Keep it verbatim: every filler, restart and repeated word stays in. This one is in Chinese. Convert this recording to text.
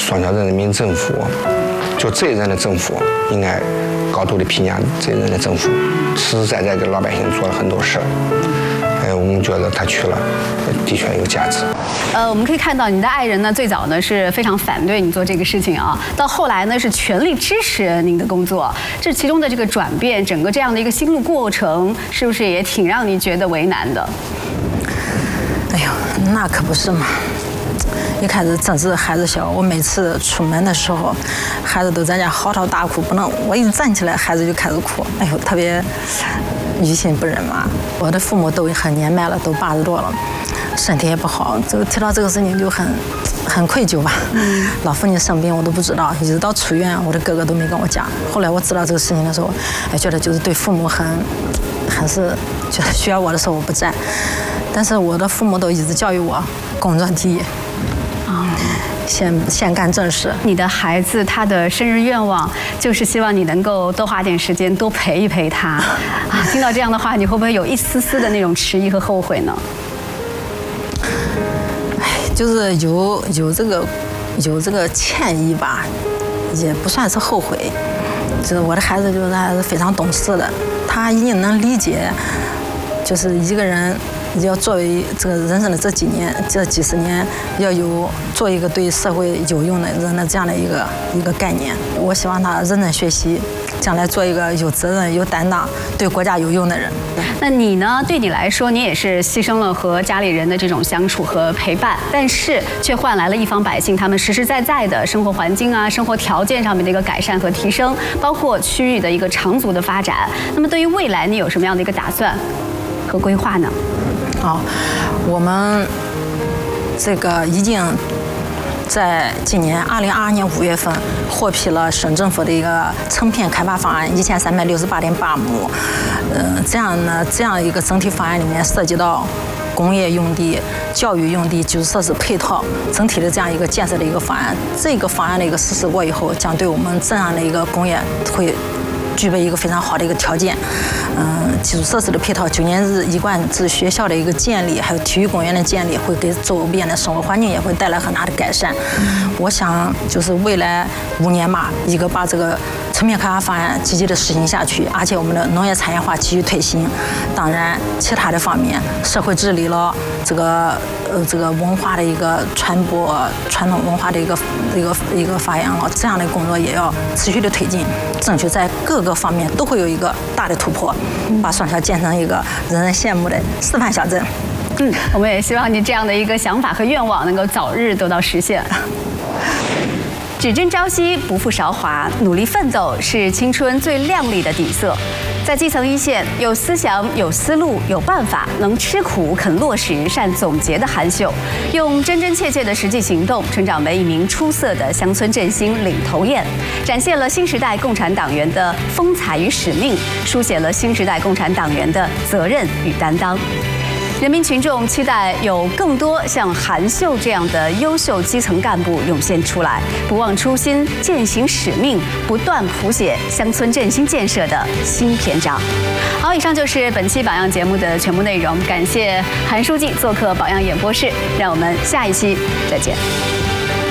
双桥镇人民政府，就这一任的政府应该高度的评价这一任的政府，实实在在给老百姓做了很多事儿。哎，我们觉得他去了，的确有价值。 呃，我们可以看到你的爱人呢，最早呢是非常反对你做这个事情啊，到后来呢是全力支持您的工作。这其中的这个转变，整个这样的一个心路过程，是不是也挺让你觉得为难的？ 哎呦，那可不是嘛！一开始正是孩子小，我每次出门的时候，孩子都在家嚎啕大哭，不能我一站起来，孩子就开始哭，哎呦，特别于心不忍嘛。我的父母都很年迈了，都八十多了，身体也不好，这个提到这个事情就很很愧疚吧。嗯，老父亲生病我都不知道，一直到出院，我的哥哥都没跟我讲。后来我知道这个事情的时候，哎，觉得就是对父母很很是觉得需要我的时候我不在。但是我的父母都一直教育我，工作第一，啊，先先干正事。 你的孩子他的生日愿望就是希望你能够多花点时间，多陪一陪他。啊，听到这样的话，你会不会有一丝丝的那种迟疑和后悔呢？ 哎，就是有有这个有这个歉意吧，也不算是后悔。就是我的孩子就是还是非常懂事的，他已经能理解，就是一个人。要作为这个人生的这几年、这几十年，要有做一个对社会有用的人的这样的一个一个概念。我希望他认真学习，将来做一个有责任、有担当、对国家有用的人。 那你呢？对你来说，你也是牺牲了和家里人的这种相处和陪伴，但是却换来了一方百姓他们实实在在的生活环境啊、生活条件上面的一个改善和提升，包括区域的一个长足的发展。那么，对于未来，你有什么样的一个打算和规划呢？ 好，我们这个已经在今年二零二二年五月份获批了省政府的一个成片开发方案一千三百六十八点八亩，呃，这样呢，这样一个整体方案里面涉及到工业用地、教育用地、基础设施配套整体的这样一个建设的一个方案。这个方案的一个实施过以后，将对我们镇上的一个工业会具备一个非常好的一个条件，嗯，基础设施的配套，九年制一贯制学校的一个建立，还有体育公园的建立，会给周边的生活环境也会带来很大的改善。我想，就是未来五年吧，一个把这个成片开发方案积极的实行下去，而且我们的农业产业化继续推行。当然，其他的方面，社会治理了，这个呃这个文化的一个传播，传统文化的一个一个一个发扬了，这样的工作也要持续的推进，争取在各个各方面都会有一个大的突破，把双桥建成一个人人羡慕的示范小镇。 嗯，我们也希望你这样的一个想法和愿望能够早日得到实现。只争朝夕，不负韶华，努力奋斗是青春最亮丽的底色。在基层一线，有思想、有思路、有办法，能吃苦、肯落实、善总结的韩秀，用真真切切的实际行动，成长为一名出色的乡村振兴领头雁，展现了新时代共产党员的风采与使命，书写了新时代共产党员的责任与担当。人民群众期待有更多像韩秀这样的优秀基层干部涌现出来，不忘初心，践行使命，不断谱写乡村振兴建设的新篇章。好，以上就是本期榜样节目的全部内容，感谢韩书记做客榜样演播室，让我们下一期再见。